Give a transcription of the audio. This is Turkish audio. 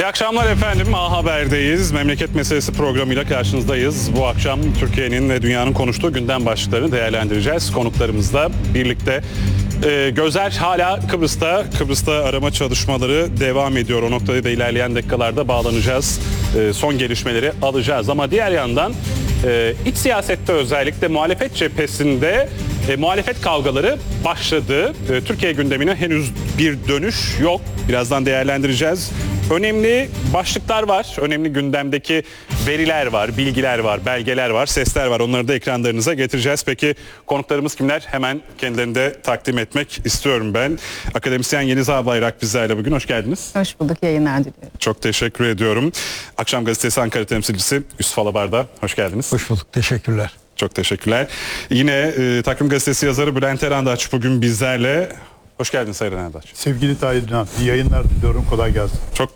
İyi akşamlar efendim. A Haber'deyiz. Memleket Meselesi programıyla karşınızdayız. Bu akşam Türkiye'nin ve dünyanın konuştuğu gündem başlıklarını değerlendireceğiz. Konuklarımızla birlikte. Gözler hala Kıbrıs'ta. Kıbrıs'ta arama çalışmaları devam ediyor. O noktada da ilerleyen dakikalarda bağlanacağız. Son gelişmeleri alacağız. Ama diğer yandan iç siyasette özellikle muhalefet cephesinde muhalefet kavgaları başladı. Türkiye gündemine henüz bir dönüş yok. Birazdan değerlendireceğiz. Önemli başlıklar var. Önemli gündemdeki veriler var, bilgiler var, belgeler var, sesler var. Onları da ekranlarınıza getireceğiz. Peki konuklarımız kimler? Hemen kendilerini de takdim etmek istiyorum ben. Akademisyen Yeliz Ağbayrak bizlerle bugün. Hoş geldiniz. Hoş bulduk, yayınlar diliyorum. Çok teşekkür ediyorum. Akşam Gazetesi Ankara temsilcisi Yusuf Alabar'da. Hoş geldiniz. Hoş bulduk, teşekkürler. Çok teşekkürler. Yine Takvim Gazetesi yazarı Bülent Erandaç bugün bizlerle. Hoş geldin Sayın Erandaç. Sevgili Tahir İnan, iyi yayınlar diliyorum. Kolay gelsin. Çok